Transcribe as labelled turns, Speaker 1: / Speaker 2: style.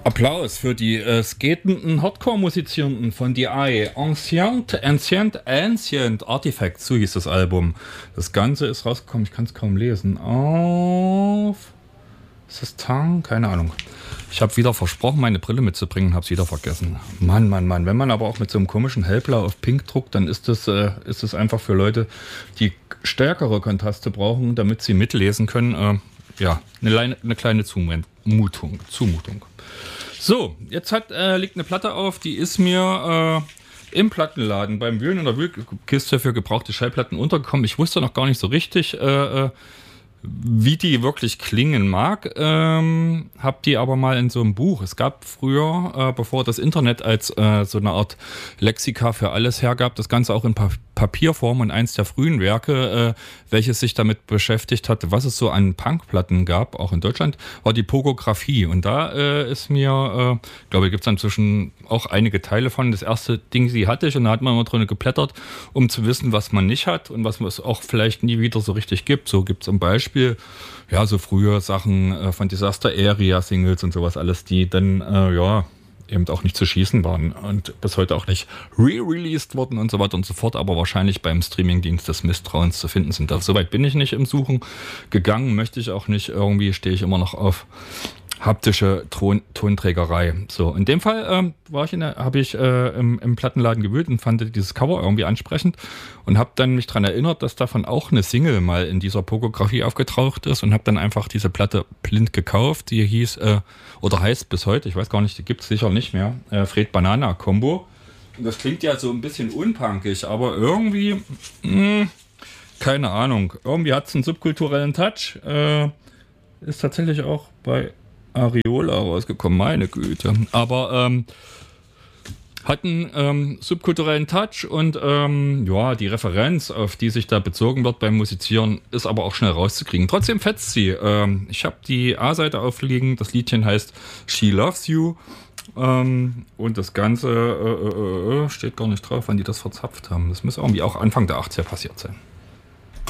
Speaker 1: Applaus für die skatenden Hardcore-Musizierenden von DI. Ancient Artifacts, so hieß das Album. Das Ganze ist rausgekommen, ich kann es kaum lesen. Ist das Tang? Keine Ahnung. Ich habe wieder versprochen, meine Brille mitzubringen, habe es wieder vergessen. Mann. Wenn man aber auch mit so einem komischen Hellblau auf Pink druckt, dann ist das einfach für Leute, die stärkere Kontraste brauchen, damit sie mitlesen können. Eine kleine Zumutung. So, jetzt liegt eine Platte auf, die ist mir im Plattenladen beim Wühlen in der Wühlkiste für gebrauchte Schallplatten untergekommen. Ich wusste noch gar nicht so richtig, wie die wirklich klingen mag, hab die aber mal in so einem Buch. Es gab früher, bevor das Internet als so eine Art Lexika für alles hergab, das Ganze auch in Papierform, und eins der frühen Werke, welches sich damit beschäftigt hatte, was es so an Punkplatten gab, auch in Deutschland, war die Pogographie. Und da ist mir, glaube ich, gibt es inzwischen auch einige Teile von. Das erste Ding, die hatte ich, und da hat man immer drin geblättert, um zu wissen, was man nicht hat und was es auch vielleicht nie wieder so richtig gibt. So gibt es zum Beispiel, ja, so früher Sachen von Disaster Area Singles und sowas alles, die dann, eben auch nicht zu schießen waren und bis heute auch nicht re-released wurden und so weiter und so fort, aber wahrscheinlich beim Streamingdienst des Misstrauens zu finden sind. Soweit bin ich nicht im Suchen gegangen, möchte ich auch nicht. Irgendwie stehe ich immer noch auf haptische Tonträgerei. So, in dem Fall habe ich im Plattenladen gewühlt und fand dieses Cover irgendwie ansprechend und habe dann mich daran erinnert, dass davon auch eine Single mal in dieser Pogografie aufgetaucht ist, und habe dann einfach diese Platte blind gekauft. Die hieß oder heißt bis heute, ich weiß gar nicht, die gibt es sicher nicht mehr, Fred Banana Combo. Und das klingt ja so ein bisschen unpunkig, aber irgendwie, keine Ahnung, irgendwie hat es einen subkulturellen Touch. Ist tatsächlich auch bei Ariola rausgekommen, meine Güte. Aber hat einen subkulturellen Touch, und die Referenz, auf die sich da bezogen wird beim Musizieren, ist aber auch schnell rauszukriegen. Trotzdem fetzt sie. Ich habe die A-Seite aufliegen, das Liedchen heißt She Loves You, und das Ganze steht gar nicht drauf, wann die das verzapft haben. Das muss irgendwie auch Anfang der 80er passiert sein.